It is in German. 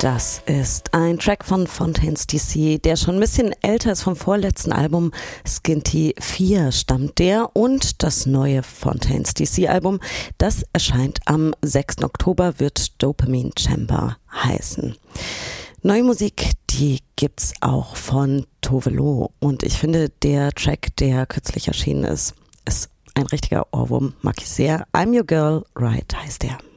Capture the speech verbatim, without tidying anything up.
Das ist ein Track von Fontaines D C, der schon ein bisschen älter ist, vom vorletzten Album Skinty vier stammt der, und das neue Fontaines D C Album, das erscheint am sechsten Oktober, wird Dopamine Chamber heißen. Neue Musik, die gibt's auch von Tove Lo, und ich finde, der Track, der kürzlich erschienen ist, ist ein richtiger Ohrwurm, mag ich sehr. I'm Your Girl, Right heißt der.